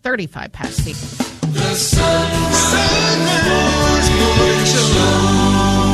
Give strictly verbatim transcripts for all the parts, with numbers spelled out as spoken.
thirty-five past eight. The Sunrise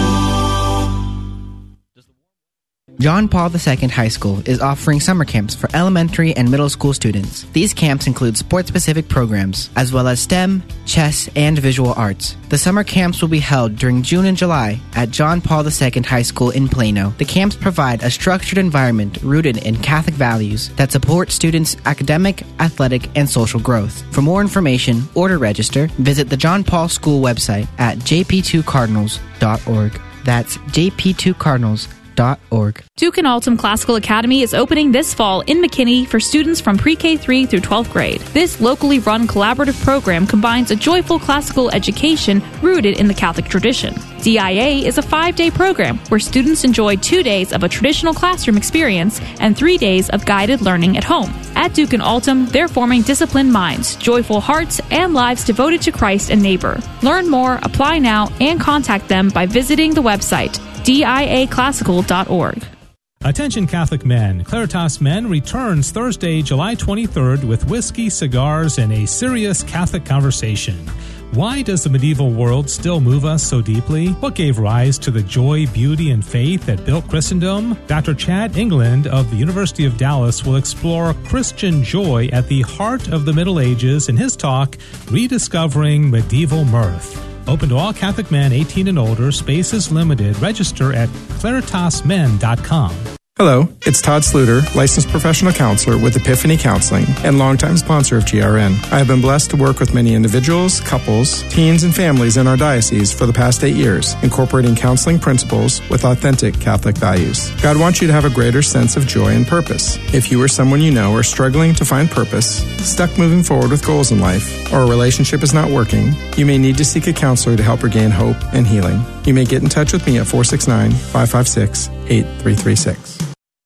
John Paul the Second High School is offering summer camps for elementary and middle school students. These camps include sport-specific programs, as well as STEM, chess, and visual arts. The summer camps will be held during June and July at John Paul the Second High School in Plano. The camps provide a structured environment rooted in Catholic values that support students' academic, athletic, and social growth. For more information or to register, visit the John Paul School website at j p two cardinals dot org. That's j p two cardinals dot org. Org. Duke and Altum Classical Academy is opening this fall in McKinney for students from pre-K three through twelfth grade. This locally run collaborative program combines a joyful classical education rooted in the Catholic tradition. D I A is a five-day program where students enjoy two days of a traditional classroom experience and three days of guided learning at home. At Duke and Altum, they're forming disciplined minds, joyful hearts, and lives devoted to Christ and neighbor. Learn more, apply now, and contact them by visiting the website d i a classical dot org. Attention Catholic men, Claritas Men returns Thursday, July twenty-third with whiskey, cigars, and a serious Catholic conversation. Why does the medieval world still move us so deeply? What gave rise to the joy, beauty, and faith that built Christendom? Doctor Chad England of the University of Dallas will explore Christian joy at the heart of the Middle Ages in his talk, Rediscovering Medieval Mirth. Open to all Catholic men eighteen and older. Space is limited. Register at claritas men dot com. Hello, it's Todd Sluter, licensed professional counselor with Epiphany Counseling and longtime sponsor of G R N. I have been blessed to work with many individuals, couples, teens, and families in our diocese for the past eight years, incorporating counseling principles with authentic Catholic values. God wants you to have a greater sense of joy and purpose. If you or someone you know are struggling to find purpose, stuck moving forward with goals in life, or a relationship is not working, you may need to seek a counselor to help regain hope and healing. You may get in touch with me at four six nine, five five six, eight three three six.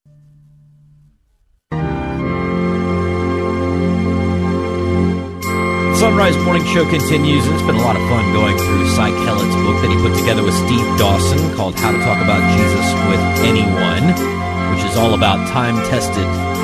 Sunrise Morning Show continues, and it's been a lot of fun going through Cy Kellett's book that he put together with Steve Dawson called How to Talk About Jesus with Anyone, which is all about time-tested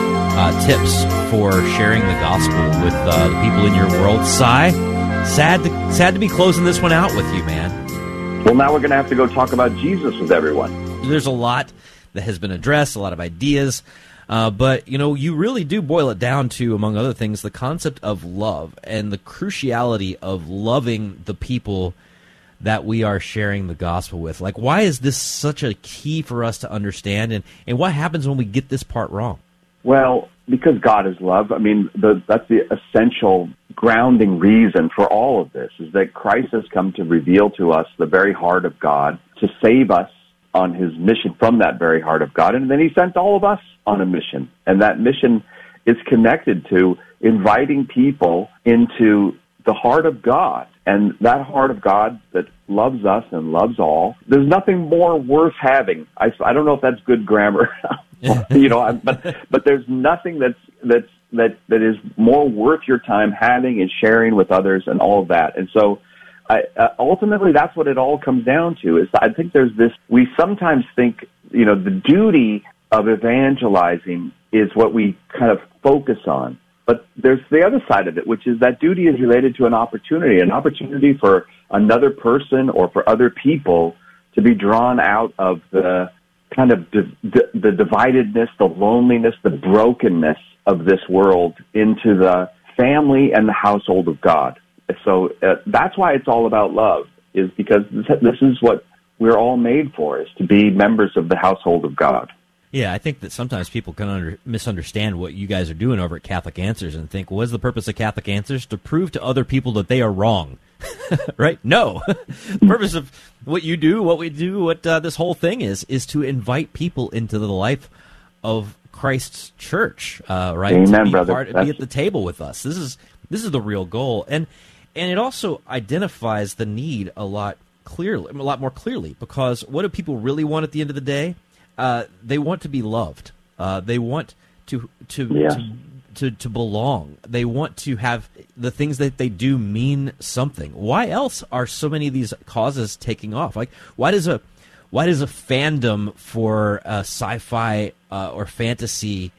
uh, tips for sharing the gospel with uh, the people in your world. Cy, sad to, sad to be closing this one out with you, man. Well, now we're going to have to go talk about Jesus with everyone. There's a lot that has been addressed, a lot of ideas. Uh, but, you know, you really do boil it down to, among other things, the concept of love and the cruciality of loving the people that we are sharing the gospel with. Like, why is this such a key for us to understand, and, and what happens when we get this part wrong? Well, because God is love. I mean, the, that's the essential grounding reason for all of this, is that Christ has come to reveal to us the very heart of God, to save us on his mission from that very heart of God. And then he sent all of us on a mission. And that mission is connected to inviting people into the heart of God. And that heart of God that loves us and loves all, there's nothing more worth having. I, I don't know if that's good grammar, you know, but but there's nothing that's that's that that is more worth your time having and sharing with others and all of that. And so I, uh, ultimately, that's what it all comes down to. Is I think there's this, we sometimes think, you know, the duty of evangelizing is what we kind of focus on. But there's the other side of it, which is that duty is related to an opportunity, an opportunity for another person or for other people to be drawn out of the kind of di- di- the dividedness, the loneliness, the brokenness of this world into the family and the household of God. So uh, that's why it's all about love, is because this, this is what we're all made for, is to be members of the household of God. Yeah, I think that sometimes people can under, misunderstand what you guys are doing over at Catholic Answers and think, what is the purpose of Catholic Answers? To prove to other people that they are wrong, right? No. The purpose of what you do, what we do, what uh, this whole thing is, is to invite people into the life of Christ's church, uh, right? Amen, to be brother. Part, be at the table with us. This is this is the real goal, and and it also identifies the need a lot clearly, a lot more clearly, because what do people really want at the end of the day? Uh, they want to be loved. Uh, they want to to, yeah. to to to belong. They want to have the things that they do mean something. Why else are so many of these causes taking off? Like, why does a why does a fandom for uh, sci-fi uh, or fantasy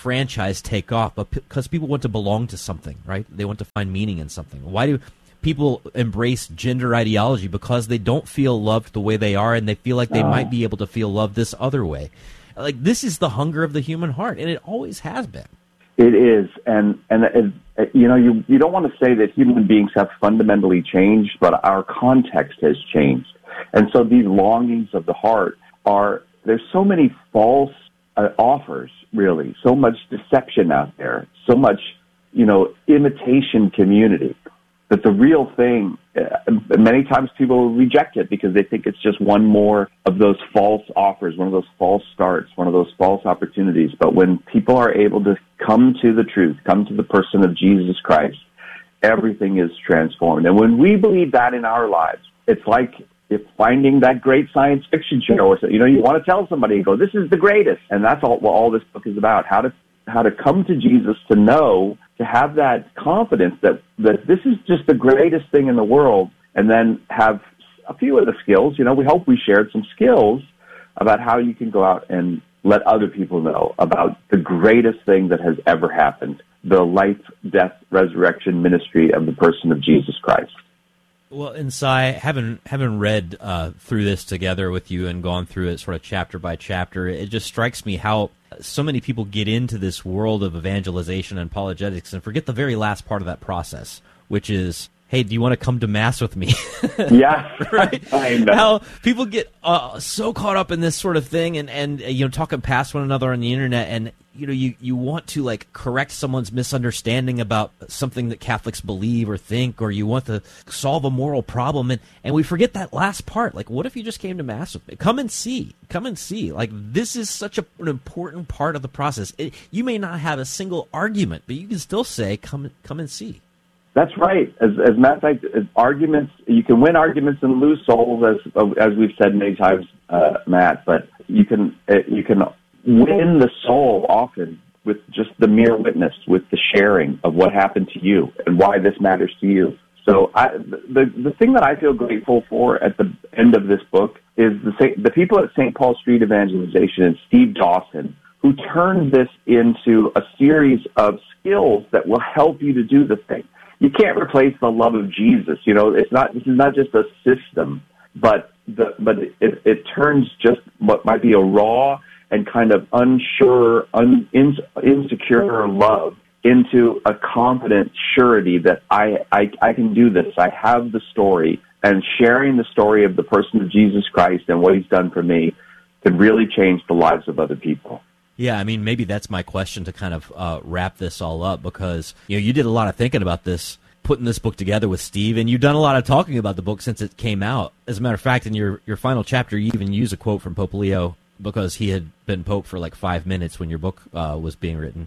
franchise take off? But because people want to belong to something, right? They want to find meaning in something. Why do people embrace gender ideology? Because they don't feel loved the way they are, and they feel like they oh. might be able to feel loved this other way. Like, this is the hunger of the human heart, and it always has been. It is, and and it, you know, you you don't want to say that human beings have fundamentally changed, but our context has changed, and so these longings of the heart are. There's so many false uh, offers, really, so much deception out there, so much, you know, imitation community, that the real thing, uh, many times people reject it because they think it's just one more of those false offers, one of those false starts, one of those false opportunities. But when people are able to come to the truth, come to the person of Jesus Christ, everything is transformed. And when we believe that in our lives, it's like if finding that great science fiction show, or you know, you want to tell somebody, you go, this is the greatest. And that's all, what all this book is about, how to how to come to Jesus, to know, to have that confidence that, that this is just the greatest thing in the world, and then have a few of the skills. You know, we hope we shared some skills about how you can go out and let other people know about the greatest thing that has ever happened, the life, death, resurrection ministry of the person of Jesus Christ. Well, and Cy, having having read uh, through this together with you and gone through it sort of chapter by chapter, it just strikes me how so many people get into this world of evangelization and apologetics and forget the very last part of that process, which is, hey, do you want to come to Mass with me? Yeah. Right? I know. How people get uh, so caught up in this sort of thing and, and uh, you know, talking past one another on the internet, and you know, you, you want to like correct someone's misunderstanding about something that Catholics believe or think, or you want to solve a moral problem, and, and we forget that last part. Like, what if you just came to Mass with me? Come and see. Come and see. Like, this is such a, an important part of the process. It, you may not have a single argument, but you can still say, come come and see. That's right. As, as Matt said, as arguments, you can win arguments and lose souls, as as we've said many times, uh, Matt. But you can you can win the soul often with just the mere witness, with the sharing of what happened to you and why this matters to you. So I, the the thing that I feel grateful for at the end of this book is the the people at Saint Paul Street Evangelization and Steve Dawson, who turned this into a series of skills that will help you to do the thing. You can't replace the love of Jesus. You know, it's not. This is not just a system, but the but it, it turns just what might be a raw and kind of unsure, un, in, insecure love into a confident surety that I, I I can do this. I have the story, and sharing the story of the person of Jesus Christ and what He's done for me can really change the lives of other people. Yeah, I mean, maybe that's my question to kind of uh, wrap this all up, because you know you did a lot of thinking about this, putting this book together with Steve, and you've done a lot of talking about the book since it came out. As a matter of fact, in your, your final chapter, you even use a quote from Pope Leo, because he had been Pope for like five minutes when your book uh, was being written.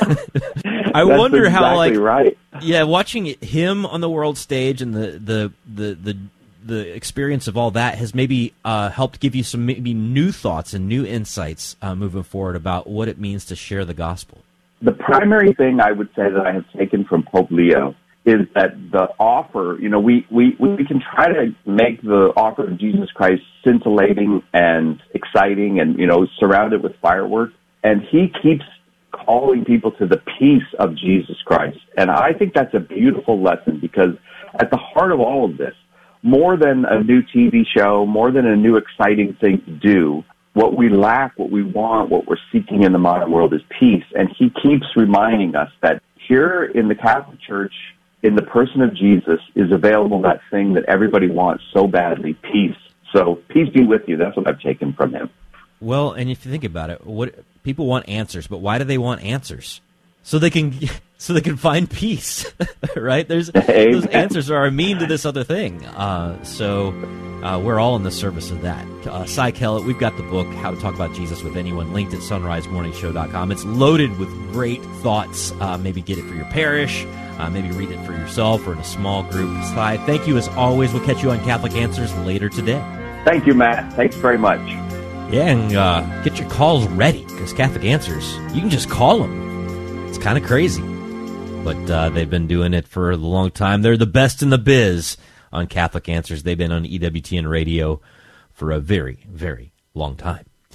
I That's wonder exactly how, like, right. yeah, watching him on the world stage and the the the the, the experience of all that has maybe uh, helped give you some maybe new thoughts and new insights uh, moving forward about what it means to share the gospel. The primary thing I would say that I have taken from Pope Leo is that the offer, you know, we, we, we can try to make the offer of Jesus Christ scintillating and exciting and, you know, surrounded with fireworks. And he keeps calling people to the peace of Jesus Christ. And I think that's a beautiful lesson, because at the heart of all of this, more than a new T V show, more than a new exciting thing to do, what we lack, what we want, what we're seeking in the modern world is peace. And he keeps reminding us that here in the Catholic Church, in the person of Jesus, is available that thing that everybody wants so badly, peace. So peace be with you. That's what I've taken from him. Well, and if you think about it, what people want answers, but why do they want answers? So they can so they can find peace, right? There's Amen. Those answers are a mean to this other thing. Uh, so uh, we're all in the service of that. Uh, Cy Kellett, we've got the book, How to Talk About Jesus with Anyone, linked at sunrise morning show dot com. It's loaded with great thoughts. Uh, maybe get it for your parish. Uh, maybe read it for yourself or in a small group. Cy, thank you as always. We'll catch you on Catholic Answers later today. Thank you, Matt. Thanks very much. Yeah, and uh, get your calls ready, because Catholic Answers, you can just call them. It's kind of crazy, but uh, they've been doing it for a long time. They're the best in the biz on Catholic Answers. They've been on E W T N radio for a very, very long time.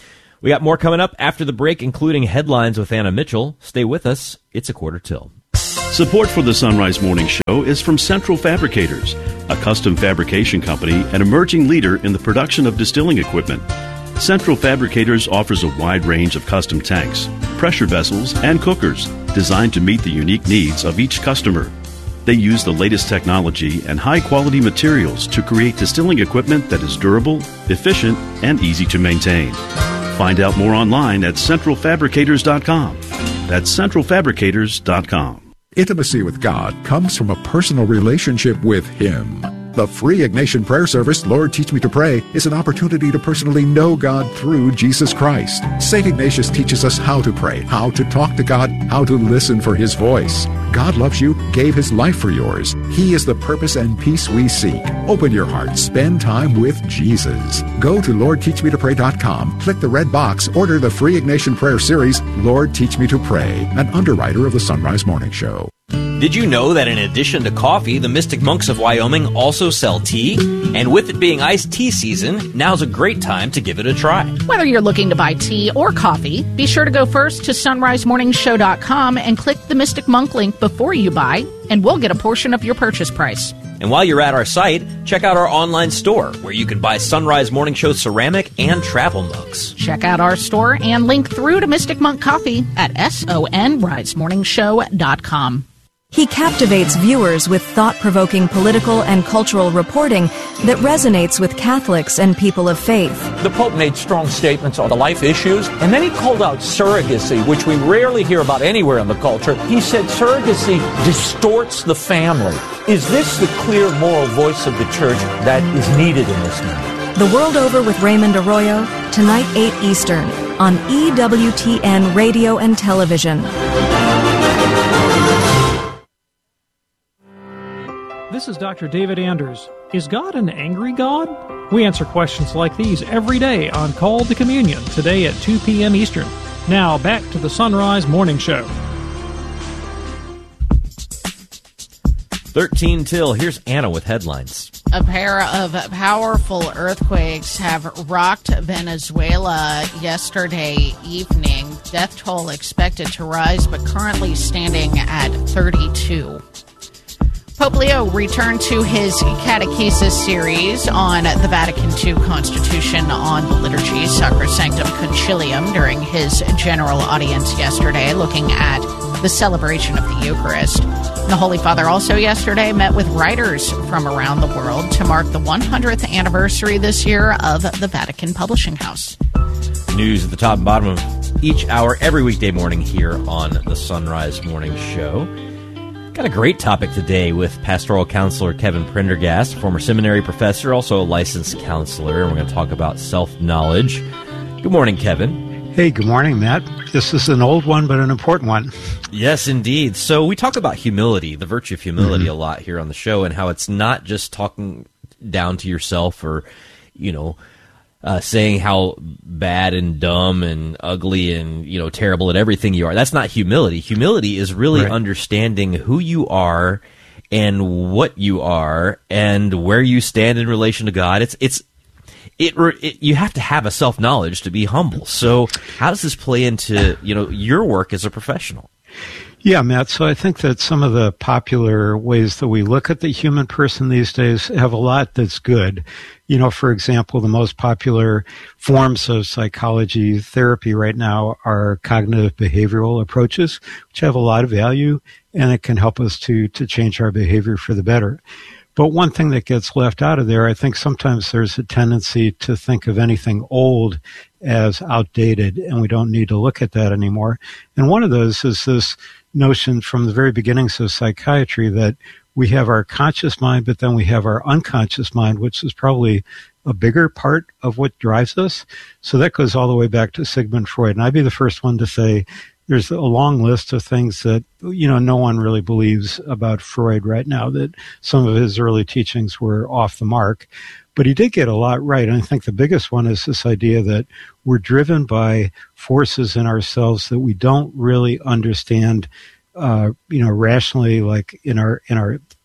We got more coming up after the break, including headlines with Anna Mitchell. Stay with us. It's a quarter till. Support for the Sunrise Morning Show is from Central Fabricators, a custom fabrication company and emerging leader in the production of distilling equipment. Central Fabricators offers a wide range of custom tanks, pressure vessels, and cookers designed to meet the unique needs of each customer. They use the latest technology and high-quality materials to create distilling equipment that is durable, efficient, and easy to maintain. Find out more online at central fabricators dot com. That's central fabricators dot com. Intimacy with God comes from a personal relationship with Him. The free Ignatian prayer service, Lord Teach Me to Pray, is an opportunity to personally know God through Jesus Christ. Saint Ignatius teaches us how to pray, how to talk to God, how to listen for His voice. God loves you, gave His life for yours. He is the purpose and peace we seek. Open your heart, spend time with Jesus. Go to lord teach me to pray dot com, click the red box, order the free Ignatian prayer series, Lord Teach Me to Pray, an underwriter of the Sunrise Morning Show. Did you know that in addition to coffee, the Mystic Monks of Wyoming also sell tea? And with it being iced tea season, now's a great time to give it a try. Whether you're looking to buy tea or coffee, be sure to go first to sunrise morning show dot com and click the Mystic Monk link before you buy, and we'll get a portion of your purchase price. And while you're at our site, check out our online store, where you can buy Sunrise Morning Show ceramic and travel mugs. Check out our store and link through to Mystic Monk Coffee at sunrise morning show dot com. He captivates viewers with thought-provoking political and cultural reporting that resonates with Catholics and people of faith. The Pope made strong statements on the life issues, and then he called out surrogacy, which we rarely hear about anywhere in the culture. He said surrogacy distorts the family. Is this the clear moral voice of the Church that is needed in this moment? The World Over with Raymond Arroyo, tonight eight Eastern, on E W T N Radio and Television. This is Doctor David Anders. Is God an angry God? We answer questions like these every day on Call to Communion, today at two p.m. Eastern. Now, back to the Sunrise Morning Show. thirteen till. Here's Anna with headlines. A pair of powerful earthquakes have rocked Venezuela yesterday evening. Death toll expected to rise, but currently standing at thirty-two. Pope Leo returned to his catechesis series on the Vatican two Constitution on the Liturgy, Sacrosanctum Concilium, during his general audience yesterday, looking at the celebration of the Eucharist. The Holy Father also yesterday met with writers from around the world to mark the one hundredth anniversary this year of the Vatican Publishing House. News at the top and bottom of each hour every weekday morning here on the Sunrise Morning Show. Got a great topic today with pastoral counselor Kevin Prendergast, former seminary professor, also a licensed counselor, and we're going to talk about self-knowledge. Good morning, Kevin. Hey, good morning, Matt. This is an old one, but an important one. Yes, indeed. So we talk about humility, the virtue of humility, mm-hmm. a lot here on the show, and how it's not just talking down to yourself or, you know, Uh, saying how bad and dumb and ugly and, you know, terrible at everything you are. That's not humility. Humility is really right. understanding who you are and what you are and where you stand in relation to God. It's it's it, it you have to have a self-knowledge to be humble. So how does this play into, you know, your work as a professional? Yeah, Matt, so I think that some of the popular ways that we look at the human person these days have a lot that's good. You know, for example, the most popular forms of psychology therapy right now are cognitive behavioral approaches, which have a lot of value, and it can help us to, to change our behavior for the better. But one thing that gets left out of there, I think sometimes there's a tendency to think of anything old as outdated, and we don't need to look at that anymore. And one of those is this notion from the very beginnings of psychiatry that we have our conscious mind, but then we have our unconscious mind, which is probably a bigger part of what drives us. So that goes all the way back to Sigmund Freud. And I'd be the first one to say there's a long list of things that, you know, no one really believes about Freud right now, that some of his early teachings were off the mark. But he did get a lot right. And I think the biggest one is this idea that we're driven by forces in ourselves that we don't really understand, uh, you know, rationally, like in our, in our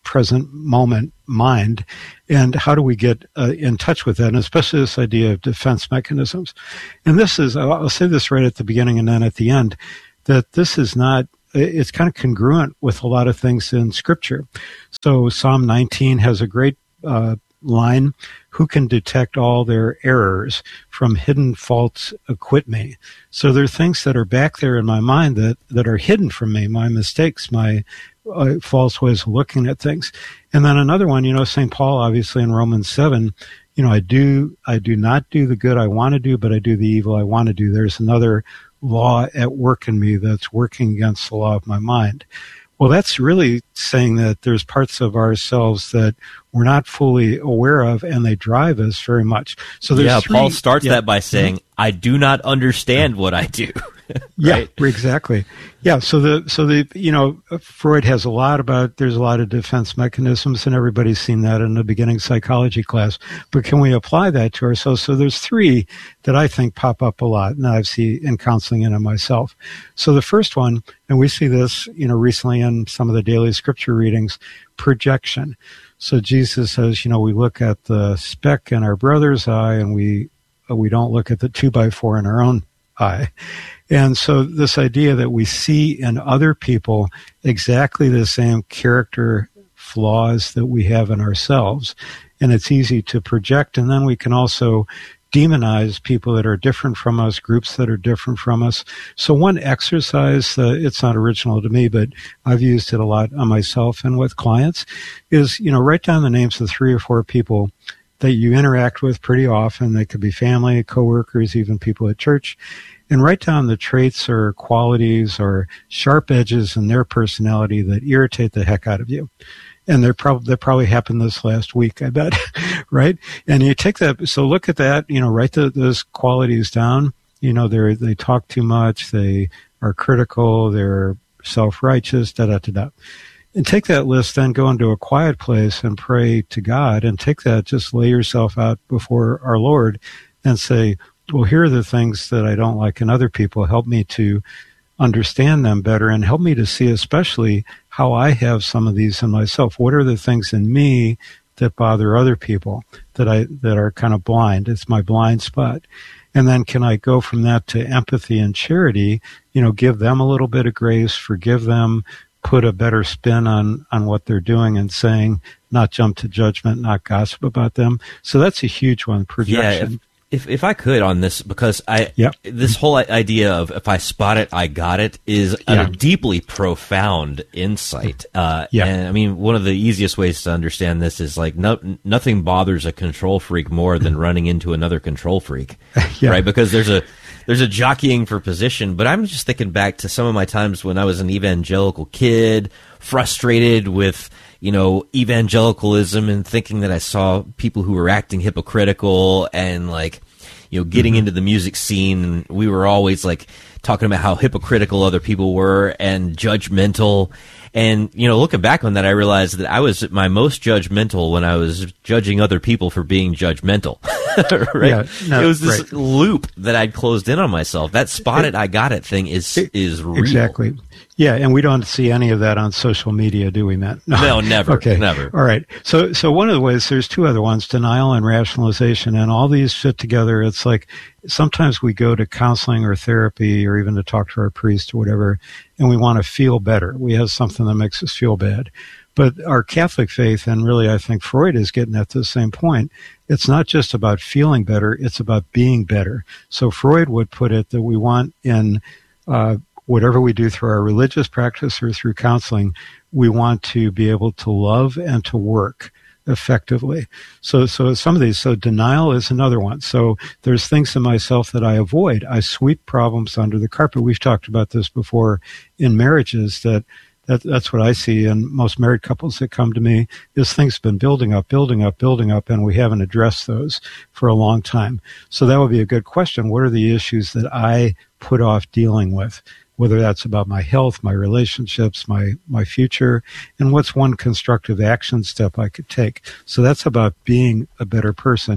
present moment mind, and how do we get uh, in touch with that, and especially this idea of defense mechanisms. And this is, I'll say this right at the beginning and then at the end, that this is not, it's kind of congruent with a lot of things in Scripture. So Psalm nineteen has a great uh, line, who can detect all their errors? From hidden faults acquit me. So there are things that are back there in my mind that, that are hidden from me, my mistakes, my uh, false ways of looking at things. And then another one, you know, Saint Paul, obviously in Romans seven, you know, I do, I do not do the good I want to do, but I do the evil I want to do. There's another law at work in me that's working against the law of my mind. Well, that's really saying that there's parts of ourselves that we're not fully aware of, and they drive us very much. So there's yeah, three, Paul starts yeah, that by saying, mm-hmm. I do not understand what I do. Right? Yeah, exactly. Yeah, so the so the you know Freud has a lot about there's a lot of defense mechanisms, and everybody's seen that in the beginning psychology class. But can we apply that to ourselves? So there's three that I think pop up a lot, and I've seen in counseling and in myself. So the first one, and we see this you know recently in some of the daily scripture readings, projection. So Jesus says, you know, we look at the speck in our brother's eye, and we we don't look at the two by four in our own eye. And so this idea that we see in other people exactly the same character flaws that we have in ourselves, and it's easy to project. And then we can also demonize people that are different from us, groups that are different from us. So one exercise, uh, it's not original to me, but I've used it a lot on myself and with clients, is, you know, write down the names of three or four people that you interact with pretty often. They could be family, coworkers, even people at church. And write down the traits or qualities or sharp edges in their personality that irritate the heck out of you. And they're prob- that probably happened this last week, I bet, right? And you take that, so look at that, you know, write the, those qualities down. You know, they they talk too much, they are critical, they're self-righteous, da-da-da-da. And take that list, then go into a quiet place and pray to God, and take that, just lay yourself out before our Lord and say, well, here are the things that I don't like in other people. Help me to understand them better, and help me to see especially how I have some of these in myself. What are the things in me that bother other people, that I that are kind of blind? It's my blind spot. And then can I go from that to empathy and charity, you know, give them a little bit of grace, forgive them, put a better spin on, on what they're doing and saying, not jump to judgment, not gossip about them. So that's a huge one, projection. Yeah, if, if if I could on this, because I yep. this whole idea of if I spot it, I got it is yeah. a deeply profound insight. Uh, yeah. And I mean, one of the easiest ways to understand this is like no, nothing bothers a control freak more than running into another control freak, yeah. right? Because there's a there's a jockeying for position. But I'm just thinking back to some of my times when I was an evangelical kid, frustrated with, you know, evangelicalism and thinking that I saw people who were acting hypocritical and like, you know, getting mm-hmm. into the music scene. And we were always like talking about how hypocritical other people were and judgmental. And, you know, looking back on that, I realized that I was at my most judgmental when I was judging other people for being judgmental. Right? Yeah, no, it was this right. loop that I'd closed in on myself. That spot it, I got it thing is it, is real. Exactly. Yeah, and we don't see any of that on social media, do we, Matt? No, no never. Okay, never. All right. So, so one of the ways, there's two other ones, denial and rationalization, and all these fit together. It's like sometimes we go to counseling or therapy or even to talk to our priest or whatever, and we want to feel better. We have something that makes us feel bad. But our Catholic faith, and really I think Freud is getting at the same point, it's not just about feeling better, it's about being better. So Freud would put it that we want in uh, whatever we do through our religious practice or through counseling, we want to be able to love and to work effectively. So, so some of these, so denial is another one. So there's things in myself that I avoid. I sweep problems under the carpet. We've talked about this before in marriages, that That, that's what I see in most married couples that come to me, is things have been building up, building up, building up, and we haven't addressed those for a long time. So that would be a good question. What are the issues that I put off dealing with? Whether that's about my health, my relationships, my, my future, and what's one constructive action step I could take? So that's about being a better person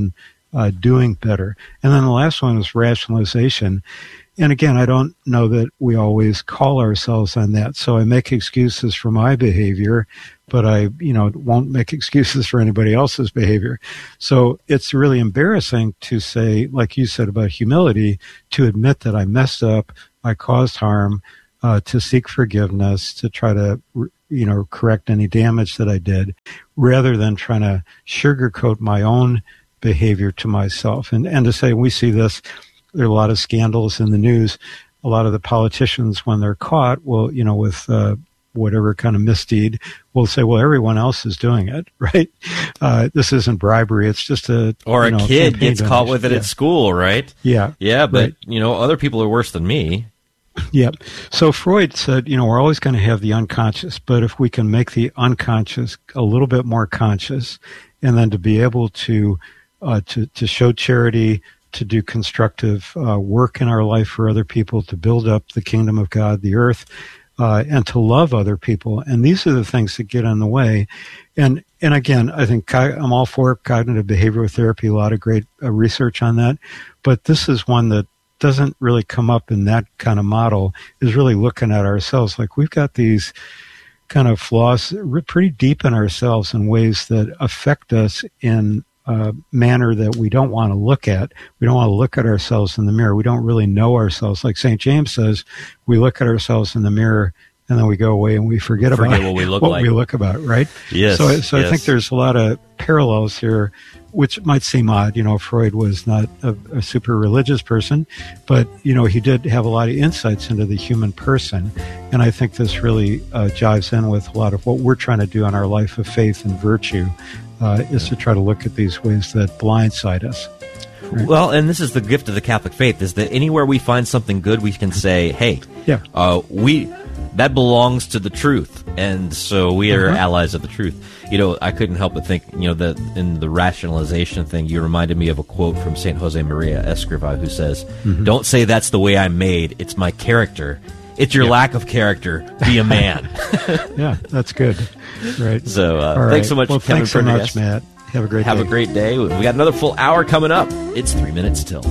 uh, doing better. And then the last one is rationalization. And again, I don't know that we always call ourselves on that. So I make excuses for my behavior, but I, you know, won't make excuses for anybody else's behavior. So it's really embarrassing to say, like you said about humility, to admit that I messed up, I caused harm, uh, to seek forgiveness, to try to, you know, correct any damage that I did, rather than trying to sugarcoat my own behavior to myself. And, and to say, we see this, there are a lot of scandals in the news. A lot of the politicians, when they're caught, will, you know, with uh, whatever kind of misdeed, will say, well, everyone else is doing it, right? Uh, this isn't bribery. It's just a... Or you a know, kid gets donation. caught with it yeah. at school, right? Yeah. Yeah, but, right. you know, other people are worse than me. Yeah. So Freud said, you know, we're always going to have the unconscious, but if we can make the unconscious a little bit more conscious, and then to be able to uh, to, to show charity, to do constructive uh, work in our life for other people, to build up the kingdom of God, the earth, uh, and to love other people. And these are the things that get in the way. And and again, I think co- I'm all for cognitive behavioral therapy, a lot of great uh, research on that. But this is one that doesn't really come up in that kind of model, is really looking at ourselves. Like, we've got these kind of flaws pretty deep in ourselves in ways that affect us in Uh, manner that we don't want to look at. We don't want to look at ourselves in the mirror. We don't really know ourselves. Like Saint James says, we look at ourselves in the mirror and then we go away and we forget, forget about what we look what like. we look about, right? Yes. So, so yes. I think there's a lot of parallels here, which might seem odd. You know, Freud was not a, a super religious person, but, you know, he did have a lot of insights into the human person. And I think this really uh, jives in with a lot of what we're trying to do in our life of faith and virtue. Uh, is to try to look at these ways that blindside us. Right? Well, and this is the gift of the Catholic faith, is that anywhere we find something good, we can say, hey, yeah. uh, we that belongs to the truth, and so we are uh-huh. allies of the truth. You know, I couldn't help but think, you know, that in the rationalization thing, you reminded me of a quote from Saint Jose Maria Escrivá, who says, mm-hmm. don't say that's the way I'm made, it's my character. It's your yeah. lack of character. Be a man. Yeah, that's good. Right. So uh, right. thanks so much, well, Kevin. Thanks so much, Matt. Have a great Have day. a great day. We got another full hour coming up. It's three minutes till.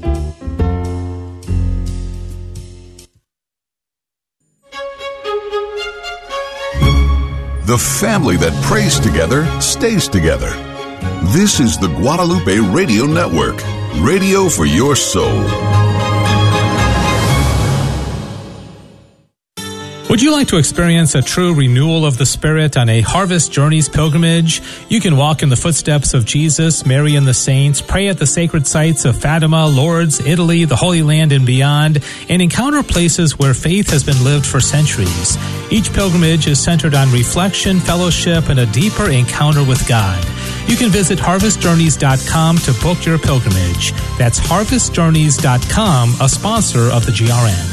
The family that prays together stays together. This is the Guadalupe Radio Network. Radio for your soul. Would you like to experience a true renewal of the Spirit on a Harvest Journeys pilgrimage? You can walk in the footsteps of Jesus, Mary, and the saints, pray at the sacred sites of Fatima, Lourdes, Italy, the Holy Land, and beyond, and encounter places where faith has been lived for centuries. Each pilgrimage is centered on reflection, fellowship, and a deeper encounter with God. You can visit harvest journeys dot com to book your pilgrimage. That's harvest journeys dot com, a sponsor of the G R N.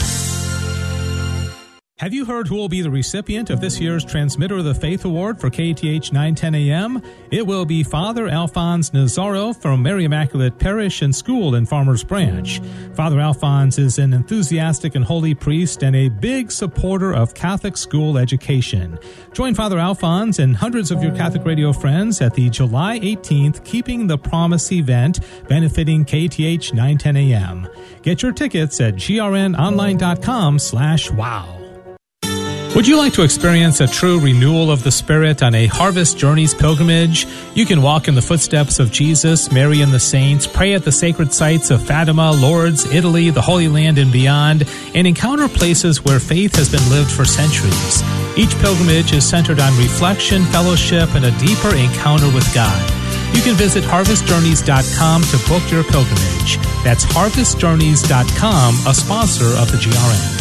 Have you heard who will be the recipient of this year's Transmitter of the Faith Award for K T H nine ten A M? It will be Father Alphonse Nazaro from Mary Immaculate Parish and School in Farmers Branch. Father Alphonse is an enthusiastic and holy priest and a big supporter of Catholic school education. Join Father Alphonse and hundreds of your Catholic radio friends at the July eighteenth Keeping the Promise event benefiting K T H nine ten A M. Get your tickets at grnonline.com slash wow. Would you like to experience a true renewal of the Spirit on a Harvest Journeys pilgrimage? You can walk in the footsteps of Jesus, Mary, and the saints, pray at the sacred sites of Fatima, Lourdes, Italy, the Holy Land, and beyond, and encounter places where faith has been lived for centuries. Each pilgrimage is centered on reflection, fellowship, and a deeper encounter with God. You can visit harvest journeys dot com to book your pilgrimage. That's harvest journeys dot com, a sponsor of the G R N.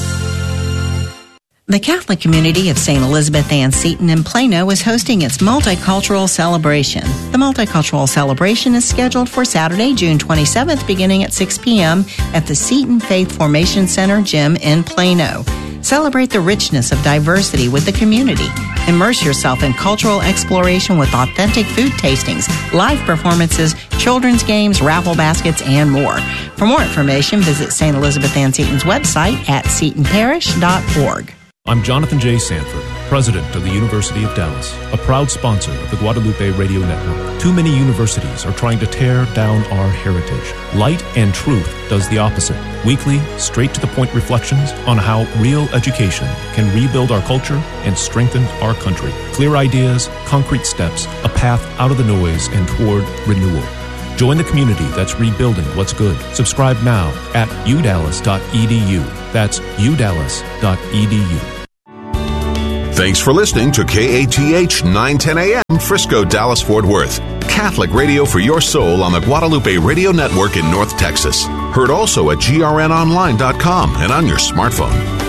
The Catholic community of Saint Elizabeth Ann Seton in Plano is hosting its Multicultural Celebration. The Multicultural Celebration is scheduled for Saturday, June twenty-seventh, beginning at six p.m. at the Seton Faith Formation Center Gym in Plano. Celebrate the richness of diversity with the community. Immerse yourself in cultural exploration with authentic food tastings, live performances, children's games, raffle baskets, and more. For more information, visit Saint Elizabeth Ann Seton's website at seton parish dot org. I'm Jonathan J. Sanford, president of the University of Dallas, a proud sponsor of the Guadalupe Radio Network. Too many universities are trying to tear down our heritage. Light and Truth does the opposite. Weekly, straight-to-the-point reflections on how real education can rebuild our culture and strengthen our country. Clear ideas, concrete steps, a path out of the noise and toward renewal. Join the community that's rebuilding what's good. Subscribe now at u dallas dot e d u. That's u dallas dot e d u. Thanks for listening to K A T H nine ten A M Frisco, Dallas, Fort Worth. Catholic radio for your soul on the Guadalupe Radio Network in North Texas. Heard also at G R N online dot com and on your smartphone.